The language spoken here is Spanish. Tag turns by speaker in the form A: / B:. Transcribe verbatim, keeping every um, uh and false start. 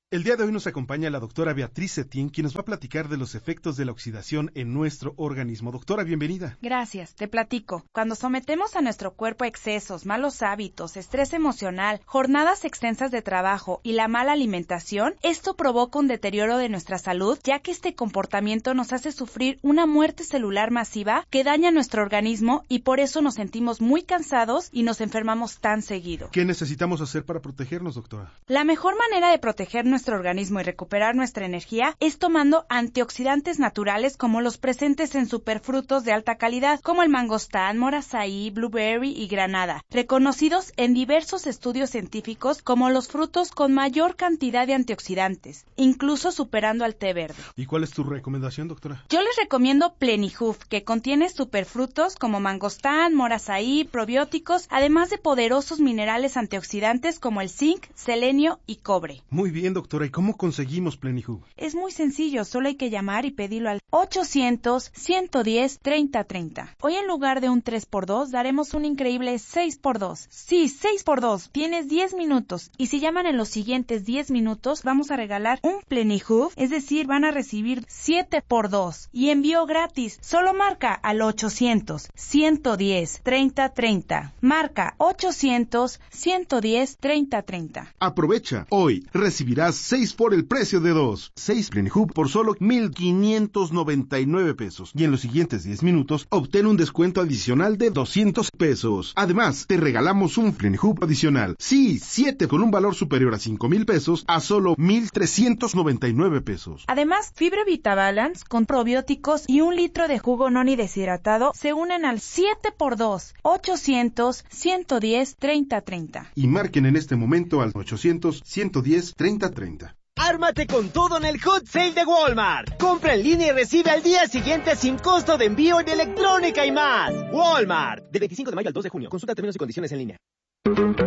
A: El día de hoy nos acompaña la doctora Beatriz Cetín, quien nos va a platicar de los efectos de la oxidación en nuestro organismo. Doctora, bienvenida.
B: Gracias, te platico. Cuando sometemos a nuestro cuerpo a excesos, malos hábitos, estrés emocional, jornadas extensas de trabajo y la mala alimentación, esto provoca un deterioro de nuestra salud, ya que este comportamiento nos hace sufrir una muerte celular masiva que daña nuestro organismo y por eso nos sentimos muy cansados y nos enfermamos tan seguido.
A: ¿Qué necesitamos hacer para protegernos, doctora?
B: La mejor manera de proteger nuestro nuestro organismo y recuperar nuestra energía es tomando antioxidantes naturales como los presentes en superfrutos de alta calidad, como el mangostán, morazaí, blueberry y granada, reconocidos en diversos estudios científicos como los frutos con mayor cantidad de antioxidantes, incluso superando al té verde.
A: ¿Y cuál es tu recomendación, doctora?
B: Yo les recomiendo Plenihoof, que contiene superfrutos como mangostán, morazaí, probióticos, además de poderosos minerales antioxidantes como el zinc, selenio y cobre.
A: Muy bien, doctora. Doctora, ¿y cómo conseguimos Plenihoof?
B: Es muy sencillo, solo hay que llamar y pedirlo al ochocientos, ciento diez, treinta treinta. Hoy en lugar de un tres por dos, daremos un increíble seis por dos. Sí, seis por dos. Tienes diez minutos. Y si llaman en los siguientes diez minutos, vamos a regalar un Plenihoof, es decir, van a recibir siete por dos. Y envío gratis. Solo marca al ochocientos, ciento diez, treinta treinta. Marca ochocientos, ciento diez, treinta treinta.
C: Aprovecha. Hoy recibirás seis por el precio de dos. seis Plenihoof por solo mil quinientos noventa y nueve pesos. Y en los siguientes diez minutos, obtén un descuento adicional de doscientos pesos. Además, te regalamos un Plenihoof adicional. Sí, siete con un valor superior a cinco mil pesos a solo mil trescientos noventa y nueve pesos.
B: Además, Fibra VitaBalance con probióticos y un litro de jugo noni deshidratado se unen al siete por dos. ochocientos, ciento diez, treinta treinta.
C: Y marquen en este momento al ochocientos, ciento diez, treinta treinta.
D: ¡Ármate con todo en el Hot Sale de Walmart! Compra en línea y recibe al día siguiente sin costo de envío en electrónica y más. Walmart. Del veinticinco de mayo al dos de junio. Consulta términos y condiciones en línea.